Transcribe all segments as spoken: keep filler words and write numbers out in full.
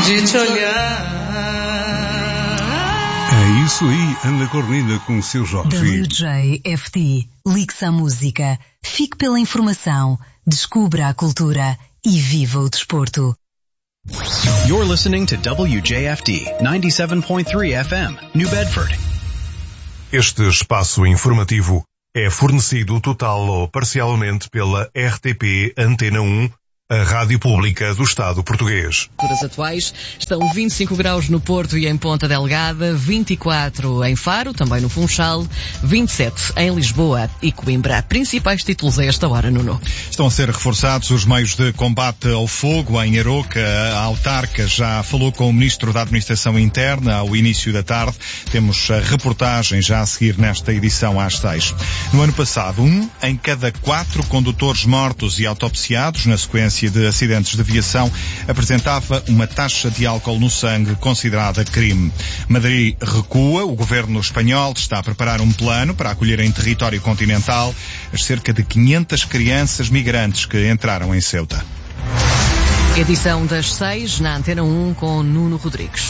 de te olhar. É isso aí, Ana Cornina com o seu Jorge. W J F T. Ligue-se à música, fique pela informação, descubra a cultura e viva o desporto. You're listening to W J F D ninety-seven point three F M, New Bedford. Este espaço informativo é fornecido total ou parcialmente pela R T P Antena um, a Rádio Pública do Estado Português. Temperaturas atuais estão vinte e cinco graus no Porto e em Ponta Delgada, vinte e quatro em Faro, também no Funchal, vinte e sete em Lisboa e Coimbra. Principais títulos a esta hora, Nuno. Estão a ser reforçados os meios de combate ao fogo em Aroca. A autarca já falou com o Ministro da Administração Interna ao início da tarde. Temos a reportagem já a seguir nesta edição às seis. No ano passado, um em cada quatro condutores mortos e autopsiados na sequência de acidentes de aviação apresentava uma taxa de álcool no sangue considerada crime. Madrid recua. O governo espanhol está a preparar um plano para acolher em território continental as cerca de quinhentas crianças migrantes que entraram em Ceuta. Edição das seis na Antena um com Nuno Rodrigues.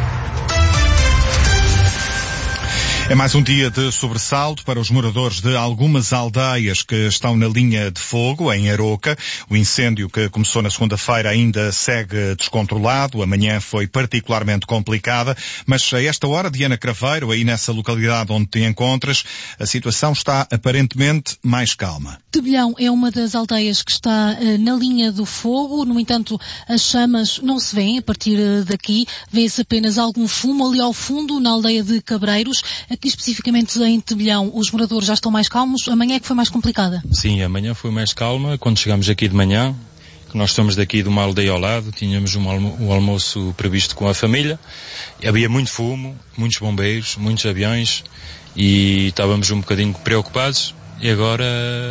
É mais um dia de sobressalto para os moradores de algumas aldeias que estão na linha de fogo, em Aroca. O incêndio que começou na segunda-feira ainda segue descontrolado. A manhã foi particularmente complicada, mas a esta hora, Diana Craveiro, aí nessa localidade onde te encontras, a situação está aparentemente mais calma. Tebelhão é uma das aldeias que está uh, na linha do fogo. No entanto, as chamas não se vêem a partir uh, daqui. Vê-se apenas algum fumo ali ao fundo, na aldeia de Cabreiros. Aqui especificamente em Tebelhão, os moradores já estão mais calmos. Amanhã é que foi mais complicada? Sim, amanhã foi mais calma. Quando chegamos aqui de manhã, que nós estamos daqui de uma aldeia ao lado, tínhamos um, almo- um almoço previsto com a família. Havia muito fumo, muitos bombeiros, muitos aviões e estávamos um bocadinho preocupados. E agora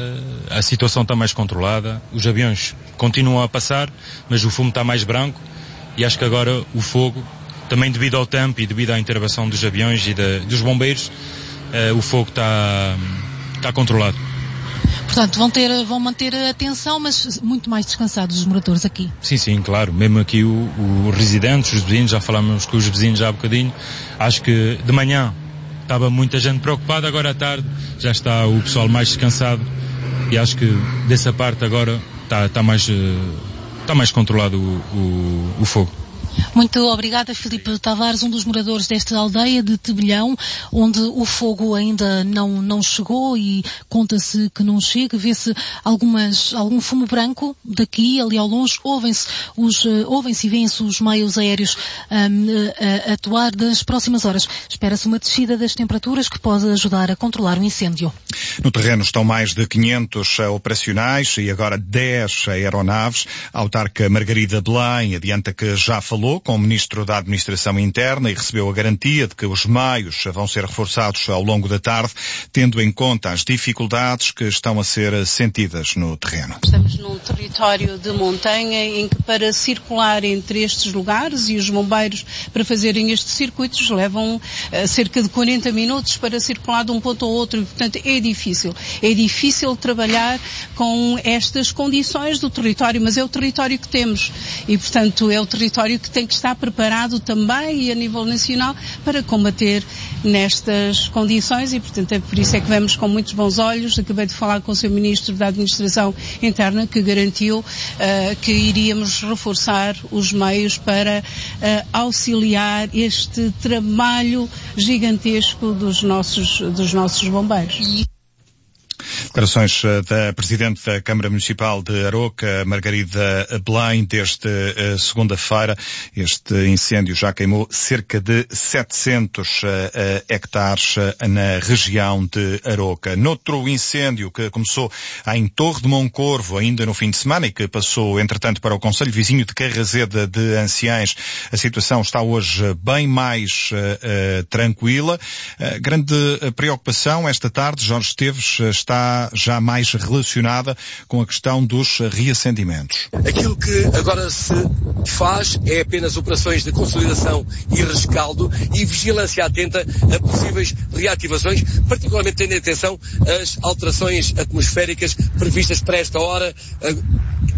a situação está mais controlada. Os aviões continuam a passar, mas o fumo está mais branco e acho que agora o fogo, também devido ao tempo e devido à intervenção dos aviões e de, dos bombeiros, uh, o fogo está, está controlado. Portanto, vão, ter, vão manter a atenção, mas muito mais descansados os moradores aqui. Sim, sim, claro. Mesmo aqui os residentes, os vizinhos, já falámos com os vizinhos já há bocadinho. Acho que de manhã estava muita gente preocupada, agora à tarde já está o pessoal mais descansado e acho que dessa parte agora está, está, mais, está mais controlado o, o, o fogo. Muito obrigada, Filipe Tavares, um dos moradores desta aldeia de Tebelhão, onde o fogo ainda não, não chegou e conta-se que não chega. Vê-se algumas, algum fumo branco daqui, ali ao longe. Ouvem-se os, uh, ouvem-se e vêem-se os meios aéreos um, a, a atuar das próximas horas. Espera-se uma descida das temperaturas que pode ajudar a controlar o incêndio. No terreno estão mais de quinhentos operacionais e agora dez aeronaves. A autarca Margarida Belém adianta que já falou com o Ministro da Administração Interna e recebeu a garantia de que os meios vão ser reforçados ao longo da tarde, tendo em conta as dificuldades que estão a ser sentidas no terreno. Estamos num território de montanha em que para circular entre estes lugares e os bombeiros para fazerem estes circuitos levam uh, cerca de quarenta minutos para circular de um ponto ao outro e, portanto, é difícil. É difícil trabalhar com estas condições do território, mas é o território que temos e, portanto, é o território que tem que estar preparado também e a nível nacional para combater nestas condições e, portanto, é por isso é que vamos com muitos bons olhos. Acabei de falar com o seu Ministro da Administração Interna que garantiu uh, que iríamos reforçar os meios para uh, auxiliar este trabalho gigantesco dos nossos, dos nossos bombeiros. Declarações da Presidente da Câmara Municipal de Aroca, Margarida Belém, desde uh, segunda-feira. Este incêndio já queimou cerca de setecentos uh, uh, hectares uh, na região de Aroca. Noutro incêndio que começou em Torre de Moncorvo, ainda no fim de semana, e que passou, entretanto, para o Concelho Vizinho de Carrazeda de Anciães, a situação está hoje bem mais uh, uh, tranquila. Uh, grande preocupação esta tarde, Jorge Esteves, está já mais relacionada com a questão dos reacendimentos. Aquilo que agora se faz é apenas operações de consolidação e rescaldo e vigilância atenta a possíveis reativações, particularmente tendo em atenção as alterações atmosféricas previstas para esta hora,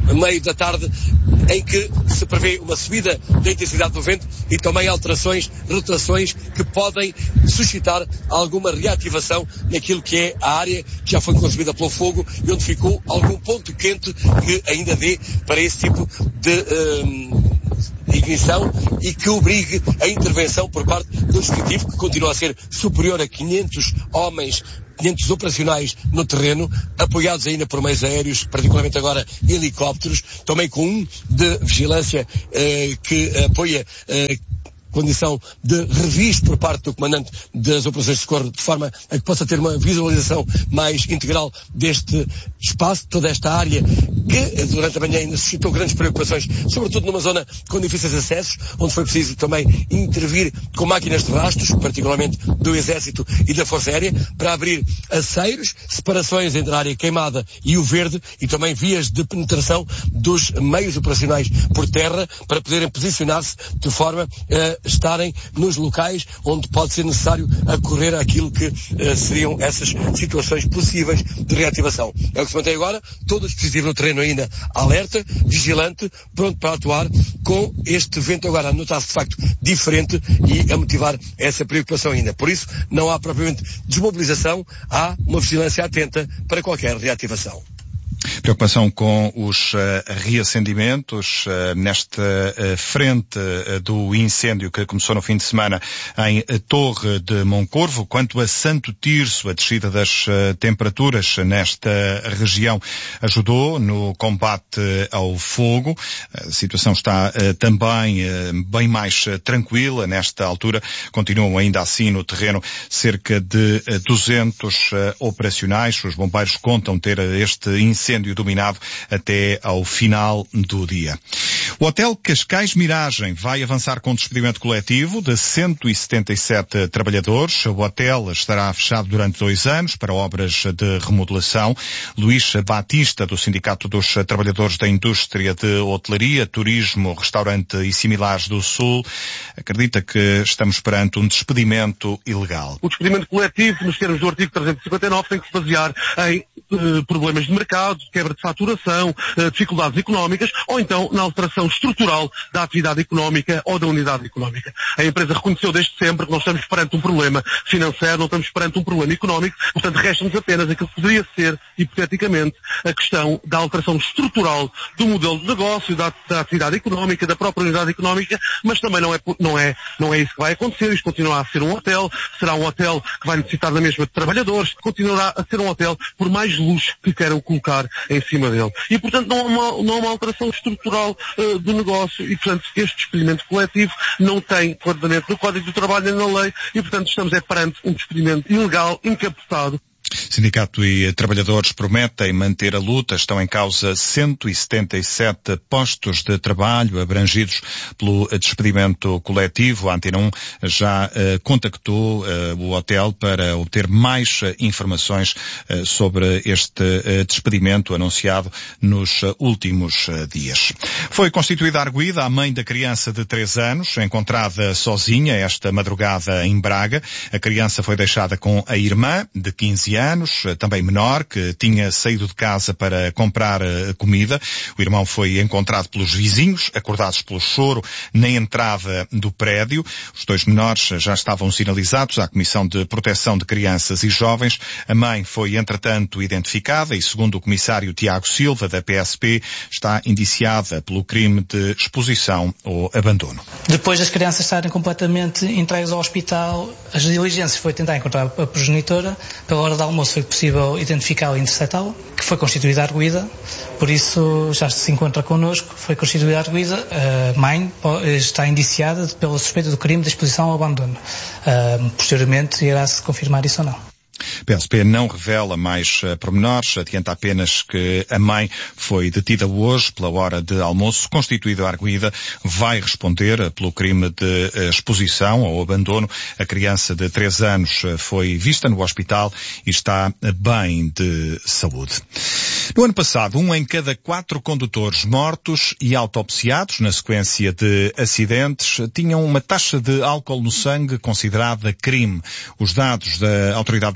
meio da tarde, em que se prevê uma subida da intensidade do vento e também alterações, retrações que podem suscitar alguma reativação naquilo que é a área que já foi consumida pelo fogo e onde ficou algum ponto quente que ainda dê para esse tipo de um, ignição e que obrigue a intervenção por parte do dispositivo, que continua a ser superior a quinhentos homens, quinhentos operacionais no terreno, apoiados ainda por meios aéreos, particularmente agora helicópteros, também com um de vigilância eh, que apoia eh, condição de revisto por parte do comandante das operações de socorro, de forma a que possa ter uma visualização mais integral deste espaço, toda esta área, que durante a manhã ainda suscitou grandes preocupações, sobretudo numa zona com difíceis acessos, onde foi preciso também intervir com máquinas de rastros, particularmente do Exército e da Força Aérea, para abrir aceiros, separações entre a área queimada e o verde, e também vias de penetração dos meios operacionais por terra, para poderem posicionar-se de forma a estarem nos locais onde pode ser necessário acorrer àquilo que uh, seriam essas situações possíveis de reativação. É o que se mantém agora, todo o dispositivo no terreno ainda alerta, vigilante, pronto para atuar, com este vento agora a notar-se de facto diferente e a motivar essa preocupação ainda. Por isso, não há propriamente desmobilização, há uma vigilância atenta para qualquer reativação. Preocupação com os uh, reacendimentos uh, nesta uh, frente uh, do incêndio que começou no fim de semana em uh, Torre de Moncorvo. Quanto a Santo Tirso, a descida das uh, temperaturas nesta região ajudou no combate uh, ao fogo. A situação está uh, também uh, bem mais uh, tranquila nesta altura. Continuam ainda assim no terreno cerca de uh, duzentos uh, operacionais. Os bombeiros contam ter uh, este incêndio dominado até ao final do dia. O Hotel Cascais Miragem vai avançar com despedimento coletivo de cento e setenta e sete trabalhadores. O hotel estará fechado durante dois anos para obras de remodelação. Luís Batista, do Sindicato dos Trabalhadores da Indústria de Hotelaria, Turismo, Restaurante e Similares do Sul, acredita que estamos perante um despedimento ilegal. O despedimento coletivo, nos termos do artigo trezentos e cinquenta e nove, tem que se basear em uh, problemas de mercado, quebra de faturação, uh, dificuldades económicas, ou então na alteração estrutural da atividade económica ou da unidade económica. A empresa reconheceu desde sempre que nós estamos perante um problema financeiro, não estamos perante um problema económico, portanto resta-nos apenas aquilo que poderia ser, hipoteticamente, a questão da alteração estrutural do modelo de negócio, da, da atividade económica, da própria unidade económica, mas também não é, não, é, não é isso que vai acontecer. Isto continuará a ser um hotel, será um hotel que vai necessitar da mesma de trabalhadores, continuará a ser um hotel por mais luxo que queiram colocar em cima dele. E, portanto, não há uma, não há uma alteração estrutural uh, do negócio e, portanto, este despedimento coletivo não tem enquadramento no Código do Trabalho nem na lei e, portanto, estamos é perante um despedimento ilegal, encapotado. Sindicato e trabalhadores prometem manter a luta. Estão em causa cento e setenta e sete postos de trabalho abrangidos pelo despedimento coletivo. A Antena um já uh, contactou uh, o hotel para obter mais uh, informações uh, sobre este uh, despedimento anunciado nos uh, últimos uh, dias. Foi constituída a arguida a mãe da criança de três anos, encontrada sozinha esta madrugada em Braga. A criança foi deixada com a irmã, de quinze anos, também menor, que tinha saído de casa para comprar comida. O irmão foi encontrado pelos vizinhos, acordados pelo choro, na entrada do prédio. Os dois menores já estavam sinalizados à Comissão de Proteção de Crianças e Jovens. A mãe foi, entretanto, identificada e, segundo o comissário Tiago Silva, da P S P, está indiciada pelo crime de exposição ou abandono. Depois das crianças estarem completamente entregues ao hospital, as diligências foi tentar encontrar a progenitora. Pela hora do almoço foi possível identificá-la e interceptá-la, que foi constituída a arguida, por isso já se encontra connosco, foi constituída a arguida. A mãe está indiciada pela suspeita do crime de exposição ao abandono. Posteriormente irá-se confirmar isso ou não. A P S P não revela mais uh, pormenores, adianta apenas que a mãe foi detida hoje pela hora de almoço, constituída a arguida, vai responder uh, pelo crime de uh, exposição ou abandono. A criança de três anos uh, foi vista no hospital e está uh, bem de saúde. No ano passado, um em cada quatro condutores mortos e autopsiados na sequência de acidentes tinham uma taxa de álcool no sangue considerada crime. Os dados da Autoridade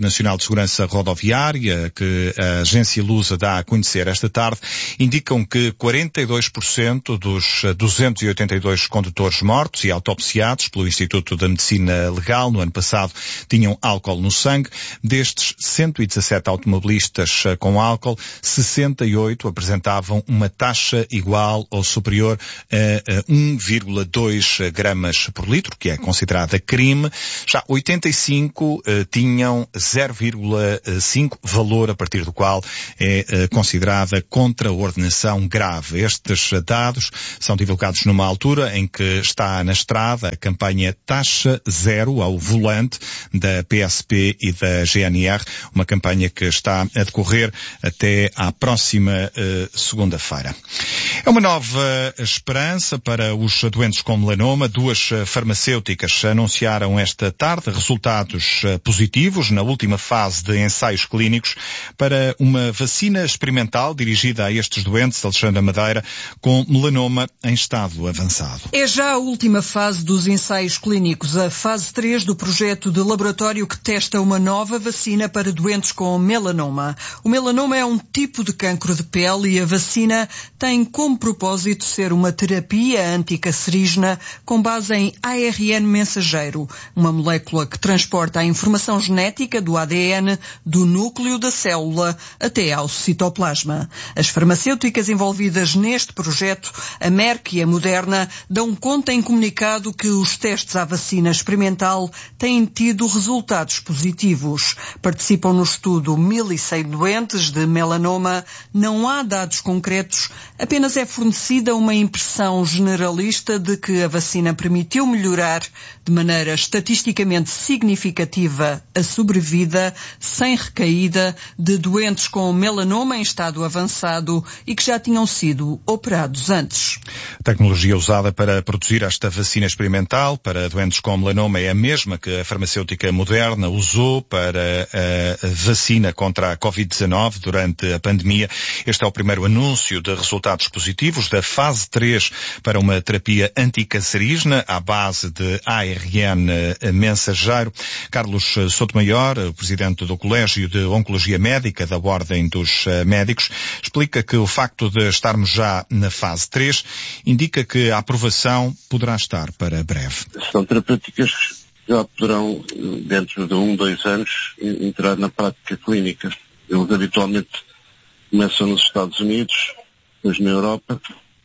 Nacional de Segurança Rodoviária, que a agência Lusa dá a conhecer esta tarde, indicam que quarenta e dois por cento dos duzentos e oitenta e dois condutores mortos e autopsiados pelo Instituto da Medicina Legal no ano passado tinham álcool no sangue. Destes cento e dezassete automobilistas com álcool, sessenta e oito apresentavam uma taxa igual ou superior a um vírgula dois gramas por litro, que é considerada crime. Já oitenta e cinco uh, tinham zero vírgula cinco, valor a partir do qual é uh, considerada contraordenação grave. Estes dados são divulgados numa altura em que está na estrada a campanha Taxa Zero ao Volante da P S P e da G N R, uma campanha que está a decorrer até à próxima uh, segunda-feira. É uma nova esperança para os doentes com melanoma. Duas farmacêuticas anunciaram esta tarde resultados positivos na última fase de ensaios clínicos para uma vacina experimental dirigida a estes doentes, Alexandra Madeira, com melanoma em estado avançado. É já a última fase dos ensaios clínicos, a fase três do projeto de laboratório que testa uma nova vacina para doentes com melanoma. O melanoma é um tipo de cancro de pele e a vacina tem como propósito ser uma terapia anticancerígena com base em A R N mensageiro, uma molécula que transporta a informação genética do A D N do núcleo da célula até ao citoplasma. As farmacêuticas envolvidas neste projeto, a Merck e a Moderna, dão conta em comunicado que os testes à vacina experimental têm tido resultados positivos. Participam no estudo mil e cem doentes de melanoma. Não há dados concretos, apenas é fornecida uma impressão generalista de que a vacina permitiu melhorar de maneira estatisticamente significativa a sobrevida sem recaída de doentes com melanoma em estado avançado e que já tinham sido operados antes. A tecnologia usada para produzir esta vacina experimental para doentes com melanoma é a mesma que a farmacêutica Moderna usou para a vacina contra a covid dezanove durante a pandemia. Este é o primeiro anúncio de resultados positivos da fase três para uma terapia anticancerígena à base de A R N mensageiro. Carlos Sotomayor, o presidente do Colégio de Oncologia Médica da Ordem dos Médicos, explica que o facto de estarmos já na fase três indica que a aprovação poderá estar para breve. São terapêuticas que já poderão, dentro de um, dois anos, entrar na prática clínica. Eles habitualmente começam nos Estados Unidos, depois na Europa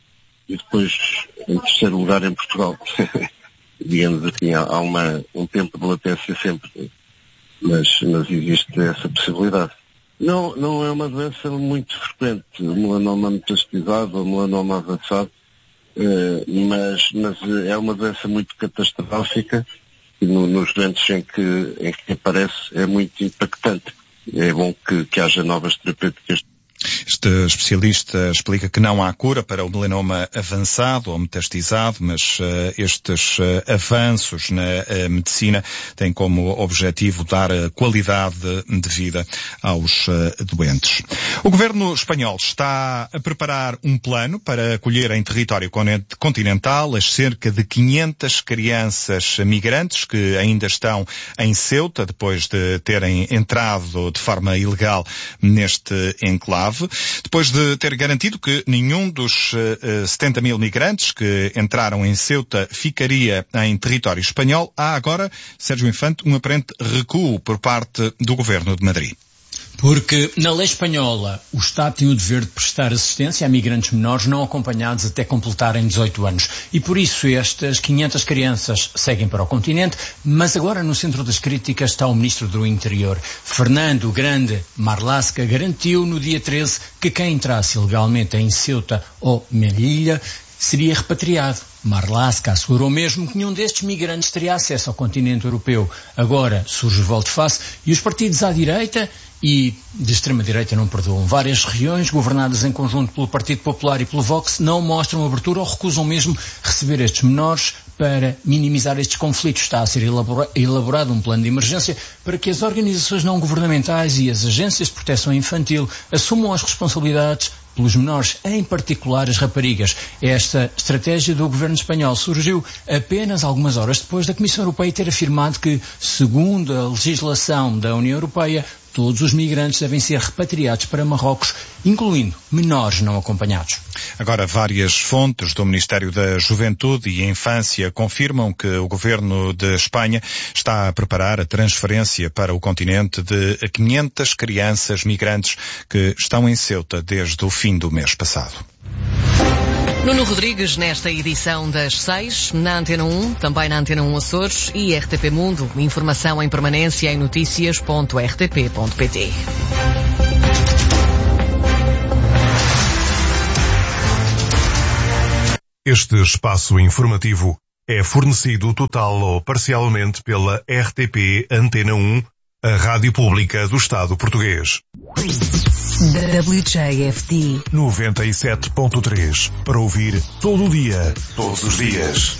e depois em terceiro lugar em Portugal. Digamos assim, há uma, um tempo de latência sempre, mas, mas existe essa possibilidade. Não, não é uma doença muito frequente, o melanoma metastizado ou melanoma avançado, eh, mas, mas é uma doença muito catastrófica e no, nos doentes em que, em que aparece é muito impactante. É bom que, que haja novas terapêuticas. Este especialista explica que não há cura para o melanoma avançado ou metastizado, mas uh, estes uh, avanços na uh, medicina têm como objetivo dar uh, qualidade de vida aos uh, doentes. O governo espanhol está a preparar um plano para acolher em território continental as cerca de quinhentas crianças migrantes que ainda estão em Ceuta depois de terem entrado de forma ilegal neste enclave. Depois de ter garantido que nenhum dos uh, setenta mil migrantes que entraram em Ceuta ficaria em território espanhol, há agora, Sérgio Infante, um aparente recuo por parte do governo de Madrid. Porque na lei espanhola o Estado tem o dever de prestar assistência a migrantes menores não acompanhados até completarem dezoito anos. E por isso estas quinhentas crianças seguem para o continente, mas agora no centro das críticas está o Ministro do Interior. Fernando Grande Marlaska garantiu no dia treze que quem entrasse ilegalmente em Ceuta ou Melilla seria repatriado. Marlaska assegurou mesmo que nenhum destes migrantes teria acesso ao continente europeu. Agora surge o volte-face e os partidos à direita e de extrema-direita não perdoam. Várias regiões, governadas em conjunto pelo Partido Popular e pelo Vox, não mostram abertura ou recusam mesmo receber estes menores para minimizar estes conflitos. Está a ser elabora- elaborado um plano de emergência para que as organizações não governamentais e as agências de proteção infantil assumam as responsabilidades pelos menores, em particular as raparigas. Esta estratégia do governo espanhol surgiu apenas algumas horas depois da Comissão Europeia ter afirmado que, segundo a legislação da União Europeia, todos os migrantes devem ser repatriados para Marrocos, incluindo menores não acompanhados. Agora, várias fontes do Ministério da Juventude e Infância confirmam que o governo de Espanha está a preparar a transferência para o continente de quinhentas crianças migrantes que estão em Ceuta desde o fim do mês passado. Nuno Rodrigues, nesta edição das seis, na Antena um, também na Antena um Açores e R T P Mundo. Informação em permanência em notícias ponto r t p ponto p t. Este espaço informativo é fornecido total ou parcialmente pela R T P Antena um, a rádio pública do Estado português. W J F D noventa e sete ponto três, para ouvir todo o dia, todos os dias.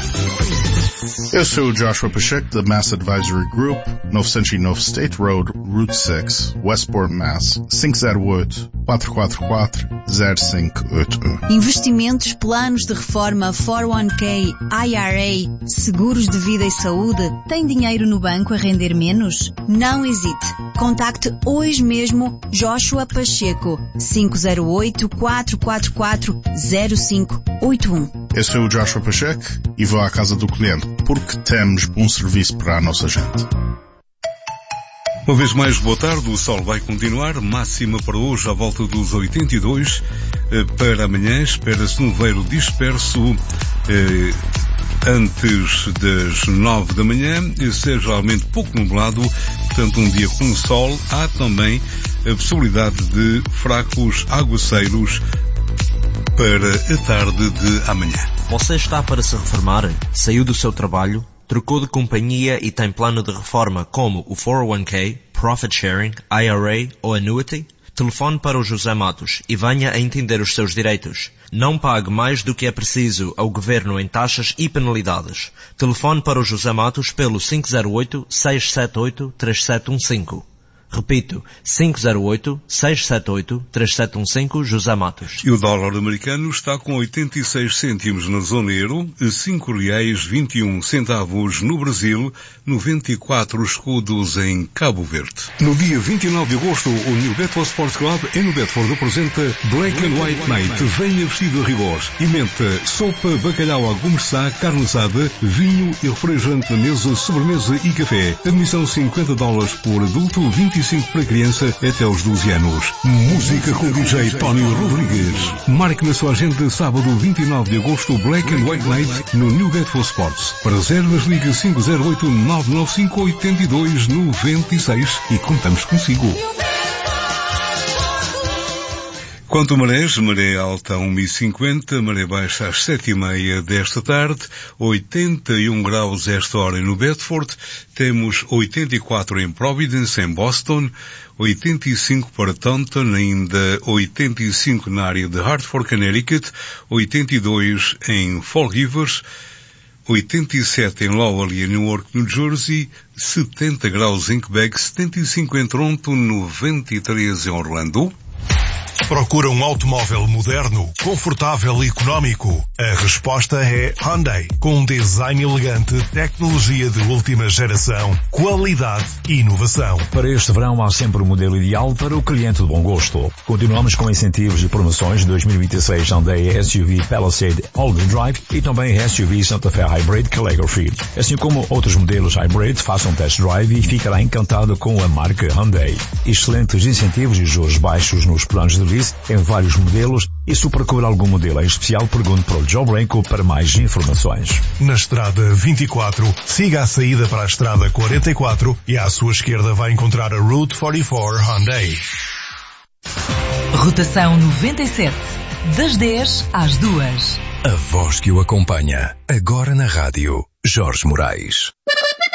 Eu sou o Joshua Pacheco da Mass Advisory Group, novecentos e nove State Road, Route seis, Westport, Mass. cinco zero oito, quatro quatro quatro, zero cinco oito um. Investimentos, planos de reforma, quatro um K, I R A, seguros de vida e saúde. Tem dinheiro no banco a render menos? Não hesite. Contacte hoje mesmo Joshua Pacheco, cinco zero oito, quatro quatro quatro, zero cinco oito um. Eu sou o Joshua Pacheco e vou à casa do cliente porque temos um serviço para a nossa gente. Uma vez mais, boa tarde. O sol vai continuar. Máxima para hoje à volta dos oitenta e dois. Para amanhã espera-se nevoeiro disperso eh, antes das nove da manhã. Seja geralmente pouco nublado, portanto um dia com sol. Há também a possibilidade de fracos aguaceiros para a tarde de amanhã. Você está para se reformar? Saiu do seu trabalho? Trocou de companhia e tem plano de reforma como o quatro um K, Profit Sharing, I R A ou Annuity? Telefone para o José Matos e venha a entender os seus direitos. Não pague mais do que é preciso ao Governo em taxas e penalidades. Telefone para o José Matos pelo cinco zero oito, seis sete oito, três sete um cinco. Repito, cinco zero oito, seis sete oito, três sete um cinco, José Matos. E o dólar americano está com oitenta e seis cêntimos na zona euro, cinco reais vinte e um centavos no Brasil, noventa e quatro escudos em Cabo Verde. No dia vinte e nove de agosto, o New Bedford Sports Club em New Bedford apresenta Black and White Night. Venha vestido a rigor. Emenda, sopa, bacalhau à gourmet, carne assada, vinho e refrigerante na mesa, sobremesa e café. Admissão cinquenta dólares por adulto, vinte e cinco para criança até aos doze anos. Música com D J Tony Rodrigues. Marque na sua agenda sábado vinte e nove de agosto Black and White Night no New Bedford Sports. Para reservas liga cinco zero oito, nove nove cinco, oito dois nove seis e contamos consigo. Quanto a marés, maré alta a uma e cinquenta, maré baixa às sete e meia desta tarde, oitenta e um graus esta hora no Bedford, temos oitenta e quatro em Providence, em Boston, oitenta e cinco para Taunton, ainda oitenta e cinco na área de Hartford, Connecticut, oitenta e dois em Fall Rivers, oitenta e sete em Lowell e em Newark, New Jersey, setenta graus em Quebec, setenta e cinco em Toronto, noventa e três em Orlando. Procura um automóvel moderno, confortável e económico? A resposta é Hyundai. Com um design elegante, tecnologia de última geração, qualidade e inovação. Para este verão há sempre o modelo ideal para o cliente de bom gosto. Continuamos com incentivos e promoções de dois mil e vinte e seis Hyundai S U V Palisade All-Wheel Drive e também S U V Santa Fe Hybrid Calligraphy. Assim como outros modelos Hybrid, faça um test drive e ficará encantado com a marca Hyundai. Excelentes incentivos e juros baixos nos planos de lease em vários modelos, e se procura algum modelo em especial, pergunte para o Joe Branco para mais informações. Na estrada vinte e quatro, siga a saída para a estrada quarenta e quatro e à sua esquerda vai encontrar a Route quarenta e quatro Hyundai. Rotação noventa e sete, das dez às duas. A voz que o acompanha, agora na rádio, Jorge Moraes.